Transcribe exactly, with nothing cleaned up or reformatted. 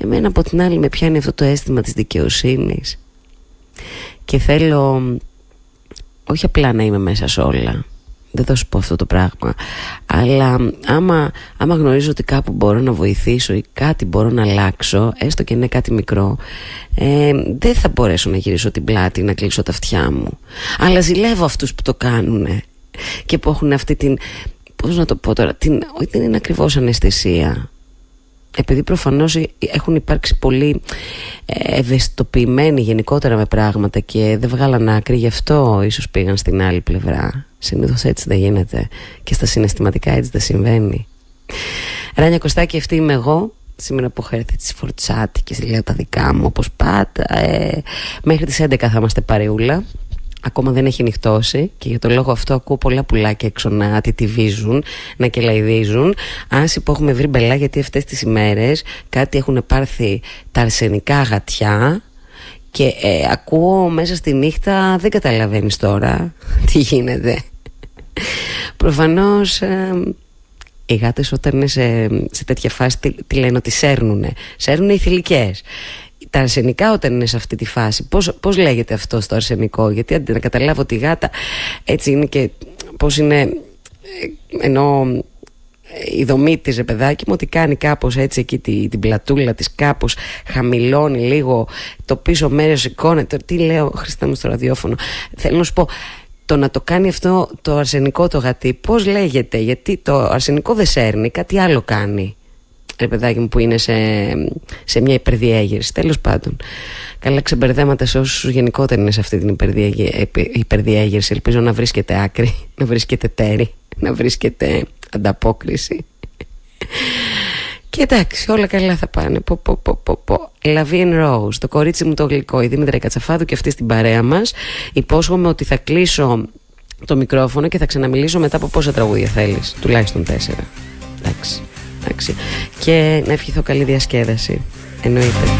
Εμένα από την άλλη με πιάνει αυτό το αίσθημα της δικαιοσύνης και θέλω όχι απλά να είμαι μέσα σε όλα, δεν θα σου πω αυτό το πράγμα, αλλά άμα, άμα γνωρίζω ότι κάπου μπορώ να βοηθήσω ή κάτι μπορώ να αλλάξω, έστω και είναι κάτι μικρό, ε, δεν θα μπορέσω να γυρίσω την πλάτη, να κλείσω τα αυτιά μου. Αλλά ζηλεύω αυτούς που το κάνουνε και που έχουν αυτή την, πώς να το πω τώρα, την, όχι, δεν είναι ακριβώς αναισθησία, επειδή προφανώς έχουν υπάρξει πολύ ευαισθητοποιημένοι γενικότερα με πράγματα και δεν βγάλαν άκρη, γι' αυτό ίσως πήγαν στην άλλη πλευρά. Συνήθως έτσι δεν γίνεται και στα συναισθηματικά έτσι δεν συμβαίνει. Ράνια Κωστάκη, αυτή είμαι εγώ. Σήμερα που έχω έρθει τις φορτσάτικες, λέω τα δικά μου όπως πάντα. ε, Μέχρι τις έντεκα θα είμαστε παρεούλα. Ακόμα δεν έχει νυχτώσει και για τον λόγο αυτό ακούω πολλά πουλάκια έξω να τιτιβίζουν, να κελαϊδίζουν. Άσοι που έχουμε βρει μπελά, γιατί αυτές τις ημέρες κάτι έχουν πάρθει τα αρσενικά γατιά και ε, ακούω μέσα στη νύχτα, δεν καταλαβαίνεις τώρα τι γίνεται. Προφανώς ε, οι γάτες όταν είναι σε, σε τέτοια φάση τι, τι λένε, ότι σέρνουνε. Σέρνουνε οι θηλυκές. Τα αρσενικά όταν είναι σε αυτή τη φάση, πώς, πώς λέγεται αυτό στο αρσενικό? Γιατί αντί να καταλάβω τη γάτα έτσι είναι και πώς είναι, ενώ η δομή της, ρε παιδάκι μου, ότι κάνει κάπως έτσι εκεί την, την πλατούλα της, κάπως χαμηλώνει λίγο το πίσω μέρος, σηκώνεται. Τι λέω, Χριστέ μου, στο ραδιόφωνο? Θέλω να σου πω, το να το κάνει αυτό το αρσενικό το γατί, πώς λέγεται? Γιατί το αρσενικό δεν σέρνει, κάτι άλλο κάνει, ρε παιδάκι μου, που είναι σε, σε μια υπερδιέγερση. Τέλος πάντων, καλά ξεμπερδέματα σε όσους γενικότερα είναι σε αυτή την υπερδιέγε, υπερδιέγερση. Ελπίζω να βρίσκεται άκρη, να βρίσκεται τέρι, να βρίσκεται ανταπόκριση. Και εντάξει, όλα καλά θα πάνε. Πο, πο, πο, πο, πο. Lavigne Rose, το κορίτσι μου το γλυκό, η Δήμητρα Κατσαφάδου και αυτή στην παρέα μας. Υπόσχομαι ότι θα κλείσω το μικρόφωνο και θα ξαναμιλήσω μετά από πόσα τραγούδια θέλεις? Τουλάχιστον τέσσερα. Εντάξει. Και να ευχηθώ καλή διασκέδαση. Εννοείται.